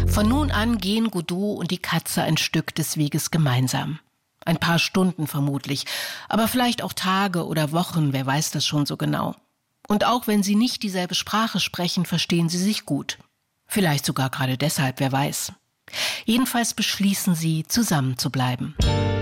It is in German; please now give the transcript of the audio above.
Von nun an gehen Godot und die Katze ein Stück des Weges gemeinsam. Ein paar Stunden vermutlich, aber vielleicht auch Tage oder Wochen, wer weiß das schon so genau. Und auch wenn sie nicht dieselbe Sprache sprechen, verstehen sie sich gut. Vielleicht sogar gerade deshalb, wer weiß. Jedenfalls beschließen sie, zusammen zu bleiben.